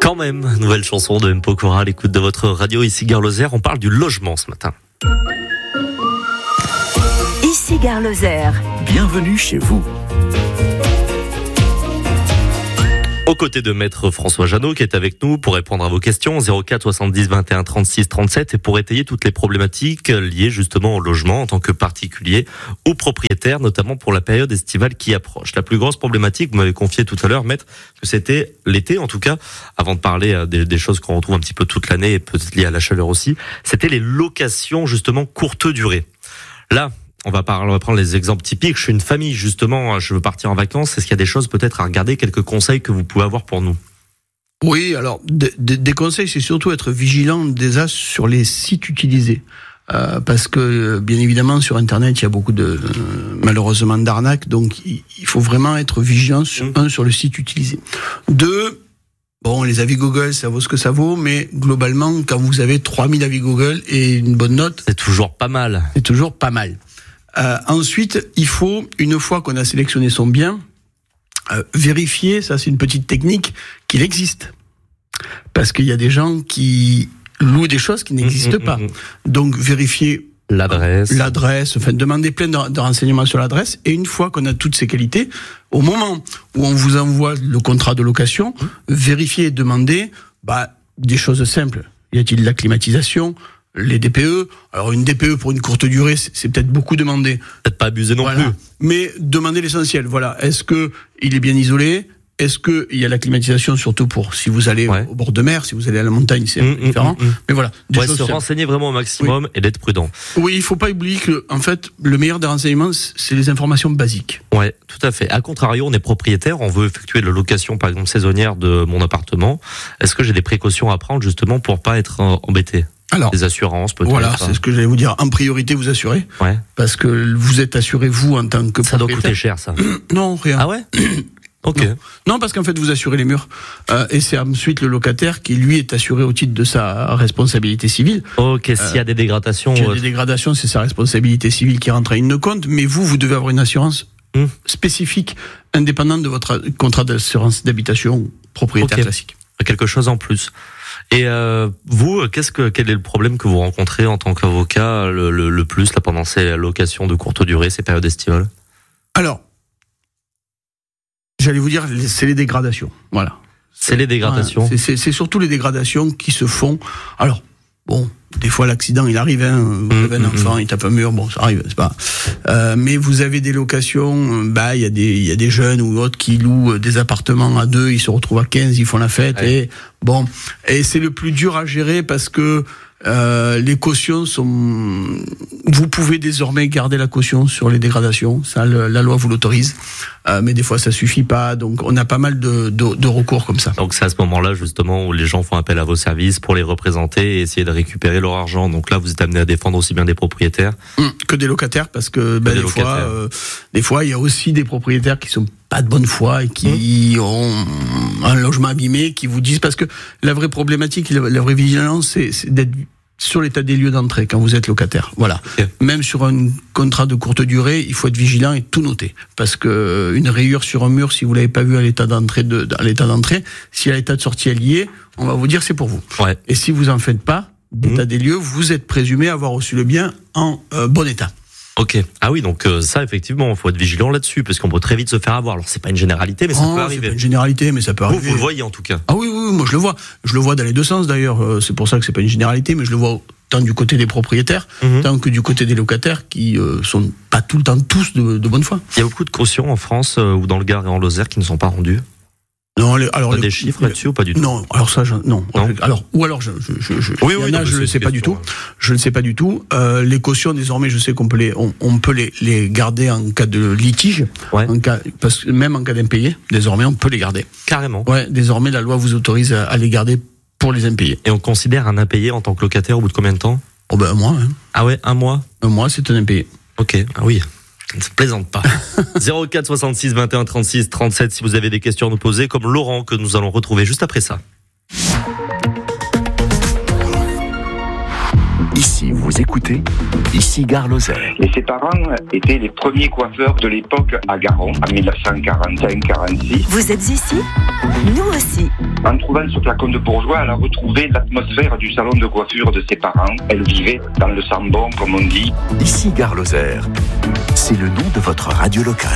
Quand même, nouvelle chanson de M. Pokora à l'écoute de votre radio. Ici Gare Lozère, on parle du logement ce matin. Ici Gare Lozère. Bienvenue chez vous. Aux côtés de maître François Jeannot qui est avec nous pour répondre à vos questions, 04 70 21 36 37, et pour étayer toutes les problématiques liées justement au logement en tant que particulier ou propriétaire, notamment pour la période estivale qui approche. La plus grosse problématique, vous m'avez confié tout à l'heure, maître, que c'était l'été en tout cas, avant de parler des choses qu'on retrouve un petit peu toute l'année et peut-être liées à la chaleur aussi, c'était les locations justement courte durée. Là, on va prendre les exemples typiques. Je suis une famille, justement, je veux partir en vacances. Est-ce qu'il y a des choses peut-être à regarder, quelques conseils que vous pouvez avoir pour nous? Oui, alors des conseils, c'est surtout être vigilant déjà sur les sites utilisés. Parce que, bien évidemment, sur Internet, il y a beaucoup malheureusement, d'arnaques. Donc, il faut vraiment être vigilant sur le site utilisé. 2, bon, les avis Google, ça vaut ce que ça vaut, mais globalement, quand vous avez 3000 avis Google et une bonne note... C'est toujours pas mal. C'est toujours pas mal. Ensuite, il faut, une fois qu'on a sélectionné son bien, vérifier, ça c'est une petite technique, qu'il existe. Parce qu'il y a des gens qui louent des choses qui n'existent pas. Donc vérifier l'adresse, enfin demander plein de renseignements sur l'adresse, et une fois qu'on a toutes ces qualités, au moment où on vous envoie le contrat de location, vérifier et demander des choses simples. Y a-t-il de la climatisation ? Les DPE, alors une DPE pour une courte durée, c'est peut-être beaucoup demandé. Peut-être pas abuser non plus. Mais demandez l'essentiel. Voilà. Est-ce que il est bien isolé ? Est-ce que il y a la climatisation, surtout pour si vous allez au bord de mer, si vous allez à la montagne, c'est différent. Mais voilà. Se renseigner vraiment au maximum et d'être prudent. Oui, il faut pas oublier que, en fait, le meilleur des renseignements, c'est les informations basiques. Ouais, tout à fait. A contrario, on est propriétaire, on veut effectuer la location, par exemple, saisonnière de mon appartement. Est-ce que j'ai des précautions à prendre, justement, pour pas être embêté? Alors, des assurances peut-être. Voilà, c'est ce que j'allais vous dire. En priorité, vous assurez. Ouais. Parce que vous êtes assuré, vous, en tant que propriétaire. Ça doit coûter cher, ça. Non, rien. Ah ouais? Ok. Non, parce qu'en fait, vous assurez les murs. Et c'est ensuite le locataire qui, lui, est assuré au titre de sa responsabilité civile. Ok, s'il y a des dégradations. S'il y a des dégradations, c'est sa responsabilité civile qui rentre en ligne de compte. Mais vous devez avoir une assurance spécifique, indépendante de votre contrat d'assurance d'habitation propriétaire classique. Quelque chose en plus. Et vous, quel est le problème que vous rencontrez en tant qu'avocat le plus là, pendant ces locations de courte durée, ces périodes estivales? Alors, j'allais vous dire, c'est les dégradations. Voilà. C'est les dégradations. C'est surtout les dégradations qui se font. Alors, bon, des fois l'accident il arrive, vous avez un enfant, il tape un mur, bon, ça arrive, c'est pas. Mais vous avez des locations, il y a des jeunes ou autres qui louent des appartements à 2, ils se retrouvent à 15, ils font la fête, et bon, et c'est le plus dur à gérer parce que les cautions sont. Vous pouvez désormais garder la caution sur les dégradations, ça la loi vous l'autorise, mais des fois ça suffit pas, donc on a pas mal de recours comme ça. Donc c'est à ce moment-là justement où les gens font appel à vos services pour les représenter et essayer de récupérer leur argent. Donc là vous êtes amené à défendre aussi bien des propriétaires que des locataires, parce que des fois il y a aussi des propriétaires qui sont pas de bonne foi et qui ont un logement abîmé, qui vous disent, parce que la vraie problématique, la vraie vigilance, c'est d'être sur l'état des lieux d'entrée quand vous êtes locataire. Voilà. Okay. Même sur un contrat de courte durée, il faut être vigilant et tout noter, parce que une rayure sur un mur, si vous l'avez pas vu à l'état d'entrée, si à l'état de sortie elle y est, on va vous dire c'est pour vous. Ouais. Et si vous en faites pas d'état des lieux, vous êtes présumé avoir reçu le bien en bon état. Ok. Ah oui, donc ça, effectivement, il faut être vigilant là-dessus, parce qu'on peut très vite se faire avoir. Alors, c'est pas une généralité, mais ça peut arriver. C'est pas une généralité, mais ça peut arriver. Vous le voyez, en tout cas. Ah oui, moi, je le vois. Je le vois dans les deux sens, d'ailleurs. C'est pour ça que c'est pas une généralité, mais je le vois tant du côté des propriétaires, tant que du côté des locataires, qui sont pas tout le temps tous de bonne foi. Il y a beaucoup de cautions en France, ou dans le Gard et en Lozère, qui ne sont pas rendues. Non, alors des chiffres là-dessus ou pas du tout? Non, alors ça, non. Alors, ou alors je ne sais pas du tout. Je ne sais pas du tout. Les cautions, désormais, je sais qu'on peut les garder en cas de litige. Ouais. Parce que même en cas d'impayé, désormais, on peut les garder. Carrément. Ouais, désormais, la loi vous autorise à les garder pour les impayés. Et on considère un impayé en tant que locataire au bout de combien de temps? Un mois. Hein. Ah ouais, un mois? Un mois, c'est un impayé. Ok, ah oui. Ça ne se plaisante pas. 04 66 21 36 37 si vous avez des questions à nous poser, comme Laurent que nous allons retrouver juste après ça. Ici, vous écoutez, ici Gare Lozère. Et ses parents étaient les premiers coiffeurs de l'époque à Garon, en 1945-46. Vous êtes ici? Nous aussi. En trouvant ce flacon de bourgeois, elle a retrouvé l'atmosphère du salon de coiffure de ses parents. Elle vivait dans le sambon, comme on dit. Ici Gare Lozère. C'est le nom de votre radio locale.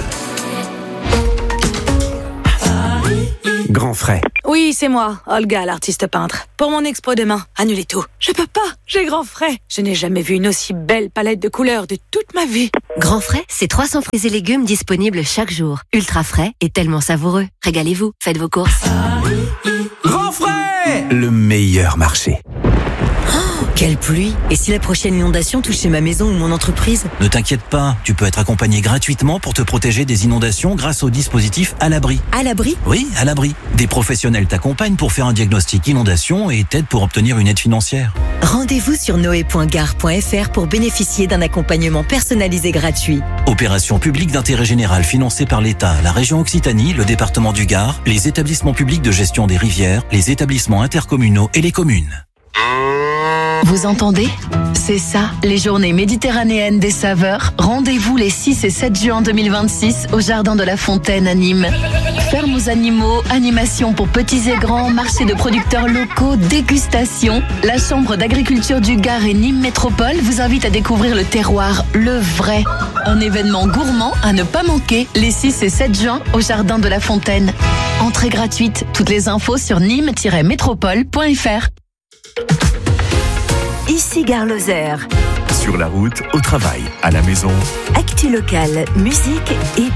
Grand frais. Oui, c'est moi, Olga, l'artiste peintre. Pour mon expo demain, annulez tout. Je peux pas, j'ai grand frais. Je n'ai jamais vu une aussi belle palette de couleurs de toute ma vie. Grand frais, c'est 300 fruits et légumes disponibles chaque jour. Ultra frais et tellement savoureux. Régalez-vous, faites vos courses. Grand frais, le meilleur marché. Quelle pluie! Et si la prochaine inondation touchait ma maison ou mon entreprise? Ne t'inquiète pas, tu peux être accompagné gratuitement pour te protéger des inondations grâce au dispositif À l'abri. À l'abri? Oui, À l'abri. Des professionnels t'accompagnent pour faire un diagnostic inondation et t'aident pour obtenir une aide financière. Rendez-vous sur noé.gare.fr pour bénéficier d'un accompagnement personnalisé gratuit. Opération publique d'intérêt général financée par l'État, la région Occitanie, le département du Gard, les établissements publics de gestion des rivières, les établissements intercommunaux et les communes. Vous entendez? C'est ça, les journées méditerranéennes des saveurs. Rendez-vous les 6 et 7 juin 2026 au Jardin de la Fontaine à Nîmes. Ferme aux animaux, animations pour petits et grands, marché de producteurs locaux, dégustation. La Chambre d'agriculture du Gard et Nîmes Métropole vous invite à découvrir le terroir, le vrai. Un événement gourmand à ne pas manquer les 6 et 7 juin au Jardin de la Fontaine. Entrée gratuite, toutes les infos sur nîmes-métropole.fr. Ici Gare Lozère. Sur la route, au travail, à la maison. Actu locale, musique et